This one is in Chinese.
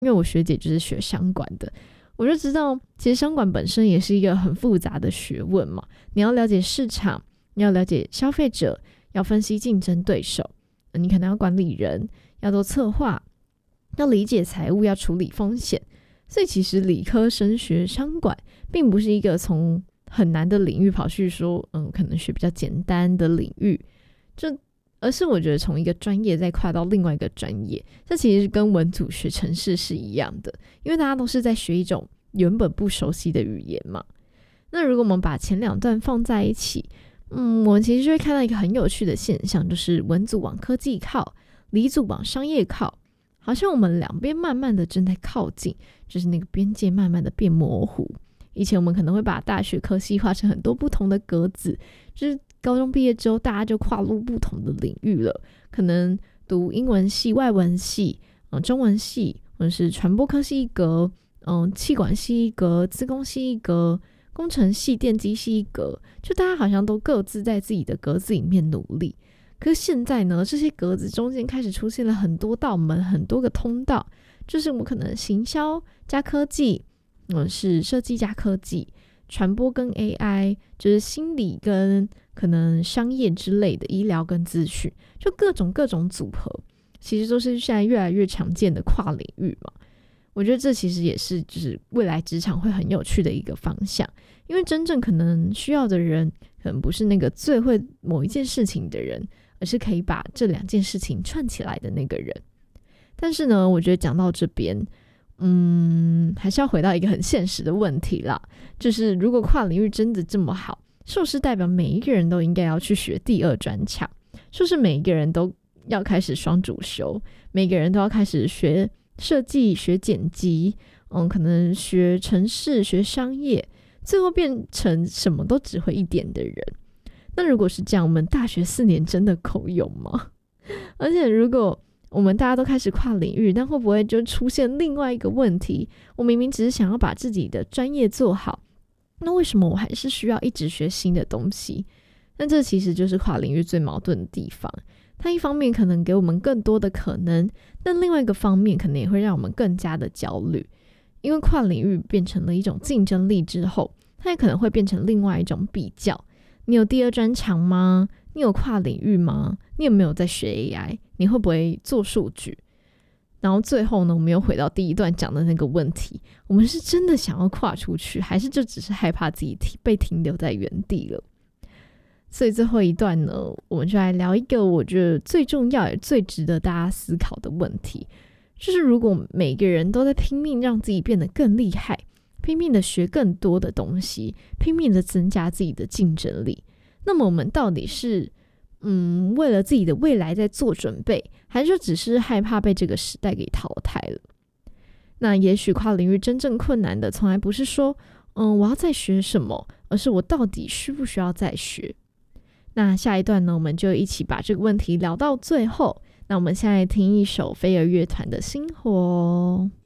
因为我学姐就是学商管的，我就知道其实商管本身也是一个很复杂的学问嘛，你要了解市场，你要了解消费者，要分析竞争对手，你可能要管理人，要做策划，要理解财务，要处理风险。所以其实理科生学商管并不是一个从很难的领域跑去说可能学比较简单的领域，而是我觉得从一个专业再跨到另外一个专业，这其实跟文组学程式是一样的，因为大家都是在学一种原本不熟悉的语言嘛。那如果我们把前两段放在一起，我们其实就会看到一个很有趣的现象，就是文组往科技靠，理组往商业靠，好像我们两边慢慢的正在靠近，就是那个边界慢慢的变模糊。以前我们可能会把大学科系划成很多不同的格子，就是高中毕业之后大家就跨入不同的领域了，可能读英文系、外文系、中文系，或者是传播科系一格，企管系一格，资工系一格，工程系、电机系一格，就大家好像都各自在自己的格子里面努力。可是现在呢，这些格子中间开始出现了很多道门，很多个通道，就是我们可能行销加科技，是设计加科技，传播跟 AI， 就是心理跟可能商业之类的，医疗跟资讯，就各种组合，其实都是现在越来越常见的跨领域嘛。我觉得这其实也是就是未来职场会很有趣的一个方向，因为真正可能需要的人可能不是那个最会某一件事情的人，而是可以把这两件事情串起来的那个人。但是呢，我觉得讲到这边还是要回到一个很现实的问题啦，就是如果跨领域真的这么好，是不是代表每一个人都应该要去学第二专长？是不是每一个人都要开始双主修，每个人都要开始学设计、学剪辑，可能学程式、学商业，最后变成什么都只会一点的人？那如果是这样，我们大学4年真的够用吗？而且如果我们大家都开始跨领域，但会不会就出现另外一个问题？我明明只是想要把自己的专业做好，那为什么我还是需要一直学新的东西？那这其实就是跨领域最矛盾的地方。它一方面可能给我们更多的可能，但另外一个方面可能也会让我们更加的焦虑，因为跨领域变成了一种竞争力之后，它也可能会变成另外一种比较。你有第二专长吗？你有跨领域吗？你有没有在学 AI？ 你会不会做数据？然后最后呢，我们又回到第一段讲的那个问题，我们是真的想要跨出去，还是就只是害怕自己被停留在原地了？所以最后一段呢，我们就来聊一个我觉得最重要也最值得大家思考的问题，就是如果每个人都在拼命让自己变得更厉害，拼命的学更多的东西，拼命的增加自己的竞争力，那么我们到底是为了自己的未来在做准备，还是就只是害怕被这个时代给淘汰了？那也许跨领域真正困难的从来不是说我要再学什么，而是我到底需不需要再学。那下一段呢，我们就一起把这个问题聊到最后。那我们现在听一首飞儿乐团的星火。